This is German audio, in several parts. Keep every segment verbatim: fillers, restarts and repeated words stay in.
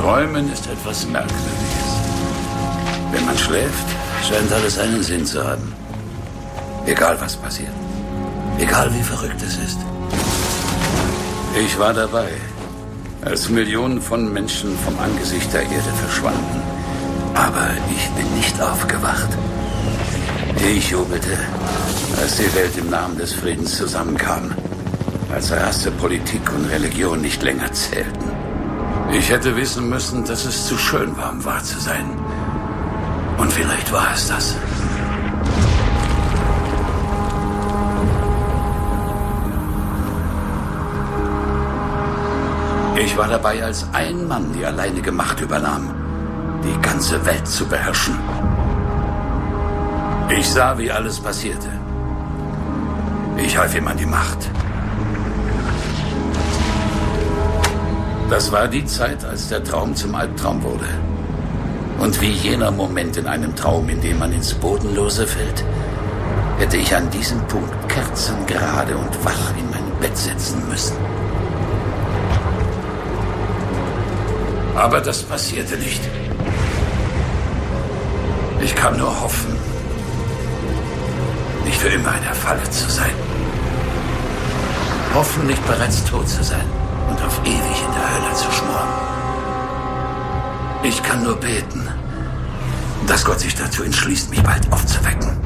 Träumen ist etwas Merkwürdiges. Wenn man schläft, scheint alles einen Sinn zu haben. Egal was passiert. Egal wie verrückt es ist. Ich war dabei, als Millionen von Menschen vom Angesicht der Erde verschwanden. Aber ich bin nicht aufgewacht. Ich jubelte, als die Welt im Namen des Friedens zusammenkam. Als Rasse, Politik und Religion nicht länger zählten. Ich hätte wissen müssen, dass es zu schön war, um wahr zu sein. Und vielleicht war es das. Ich war dabei, als ein Mann die alleinige Macht übernahm, die ganze Welt zu beherrschen. Ich sah, wie alles passierte. Ich half ihm an die Macht. Das war die Zeit, als der Traum zum Albtraum wurde. Und wie jener Moment in einem Traum, in dem man ins Bodenlose fällt, hätte ich an diesem Punkt kerzengerade und wach in mein Bett sitzen müssen. Aber das passierte nicht. Ich kann nur hoffen, nicht für immer in der Falle zu sein. Hoffen, nicht bereits tot zu sein und auf ewig in der Hölle zu schmoren. Ich kann nur beten, dass Gott sich dazu entschließt, mich bald aufzuwecken.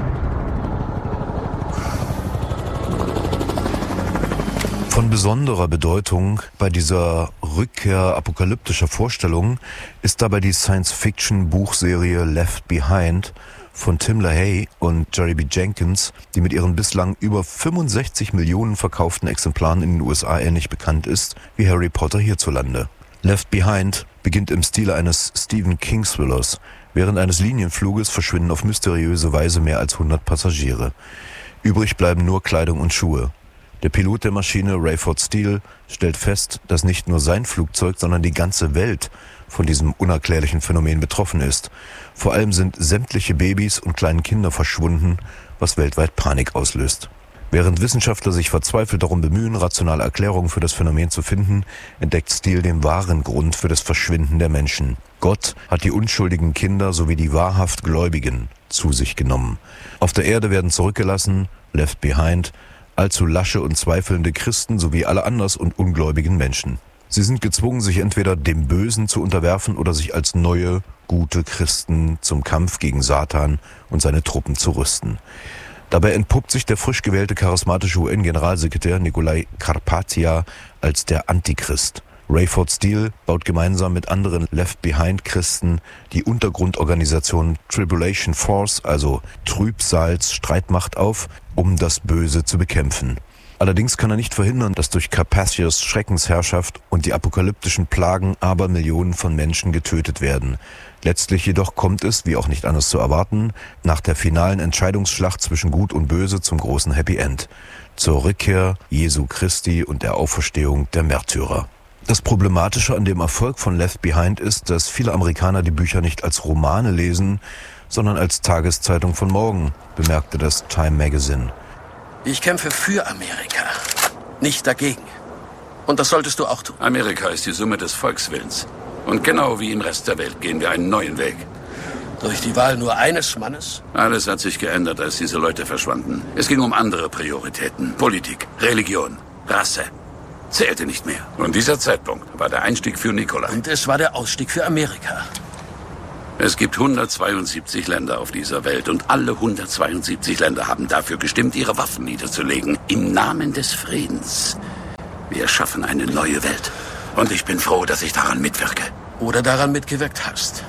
Von besonderer Bedeutung bei dieser Rückkehr apokalyptischer Vorstellungen ist dabei die Science-Fiction-Buchserie Left Behind von Tim LaHaye und Jerry B. Jenkins, die mit ihren bislang über fünfundsechzig Millionen verkauften Exemplaren in den U S A ähnlich bekannt ist wie Harry Potter hierzulande. Left Behind beginnt im Stile eines Stephen King-Thrillers. Während eines Linienfluges verschwinden auf mysteriöse Weise mehr als hundert Passagiere. Übrig bleiben nur Kleidung und Schuhe. Der Pilot der Maschine, Rayford Steele, stellt fest, dass nicht nur sein Flugzeug, sondern die ganze Welt von diesem unerklärlichen Phänomen betroffen ist. Vor allem sind sämtliche Babys und kleinen Kinder verschwunden, was weltweit Panik auslöst. Während Wissenschaftler sich verzweifelt darum bemühen, rationale Erklärungen für das Phänomen zu finden, entdeckt Steele den wahren Grund für das Verschwinden der Menschen. Gott hat die unschuldigen Kinder sowie die wahrhaft Gläubigen zu sich genommen. Auf der Erde werden zurückgelassen, left behind, allzu lasche und zweifelnde Christen sowie alle anders und ungläubigen Menschen. Sie sind gezwungen, sich entweder dem Bösen zu unterwerfen oder sich als neue, gute Christen zum Kampf gegen Satan und seine Truppen zu rüsten. Dabei entpuppt sich der frisch gewählte charismatische U N-Generalsekretär Nicolae Carpathia als der Antichrist. Rayford Steele baut gemeinsam mit anderen Left-Behind-Christen die Untergrundorganisation Tribulation Force, also Trübsals-Streitmacht auf, um das Böse zu bekämpfen. Allerdings kann er nicht verhindern, dass durch Carpathias Schreckensherrschaft und die apokalyptischen Plagen Abermillionen von Menschen getötet werden. Letztlich jedoch kommt es, wie auch nicht anders zu erwarten, nach der finalen Entscheidungsschlacht zwischen Gut und Böse zum großen Happy End, zur Rückkehr Jesu Christi und der Auferstehung der Märtyrer. Das Problematische an dem Erfolg von Left Behind ist, dass viele Amerikaner die Bücher nicht als Romane lesen, sondern als Tageszeitung von morgen, bemerkte das Time Magazine. Ich kämpfe für Amerika, nicht dagegen. Und das solltest du auch tun. Amerika ist die Summe des Volkswillens. Und genau wie im Rest der Welt gehen wir einen neuen Weg. Durch die Wahl nur eines Mannes? Alles hat sich geändert, als diese Leute verschwanden. Es ging um andere Prioritäten. Politik, Religion, Rasse. Zählte nicht mehr. Und dieser Zeitpunkt war der Einstieg für Nikolai. Und es war der Ausstieg für Amerika. Es gibt hundertzweiundsiebzig Länder auf dieser Welt und alle hundertzweiundsiebzig Länder haben dafür gestimmt, ihre Waffen niederzulegen. Im Namen des Friedens. Wir schaffen eine neue Welt. Und ich bin froh, dass ich daran mitwirke. Oder daran mitgewirkt hast.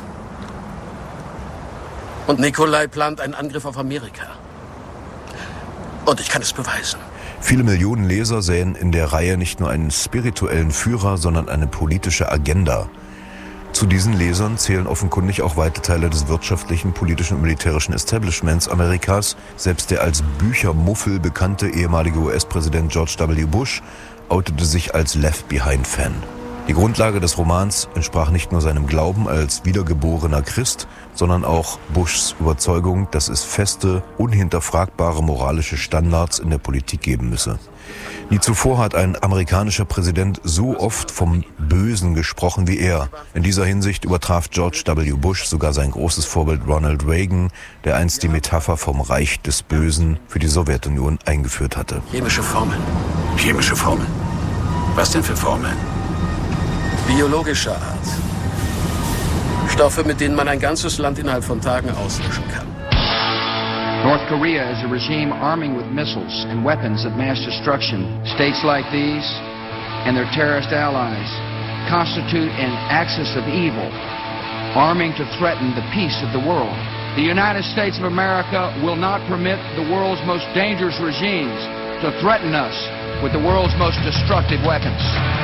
Und Nikolai plant einen Angriff auf Amerika. Und ich kann es beweisen. Viele Millionen Leser sehen in der Reihe nicht nur einen spirituellen Führer, sondern eine politische Agenda. Zu diesen Lesern zählen offenkundig auch weite Teile des wirtschaftlichen, politischen und militärischen Establishments Amerikas. Selbst der als Büchermuffel bekannte ehemalige U S-Präsident George W. Bush outete sich als Left-Behind-Fan. Die Grundlage des Romans entsprach nicht nur seinem Glauben als wiedergeborener Christ, sondern auch Bushs Überzeugung, dass es feste, unhinterfragbare moralische Standards in der Politik geben müsse. Nie zuvor hat ein amerikanischer Präsident so oft vom Bösen gesprochen wie er. In dieser Hinsicht übertraf George W. Bush sogar sein großes Vorbild Ronald Reagan, der einst die Metapher vom Reich des Bösen für die Sowjetunion eingeführt hatte. Chemische Formeln. Chemische Formeln? Was denn für Formeln? Biologischer Art. Stoffe, mit denen man ein ganzes Land innerhalb von Tagen auslöschen kann. North Korea is a regime arming with missiles and weapons of mass destruction. States like these and their terrorist allies constitute an axis of evil, arming to threaten the peace of the world. The United States of America will not permit the world's most dangerous regimes to threaten us with the world's most destructive weapons.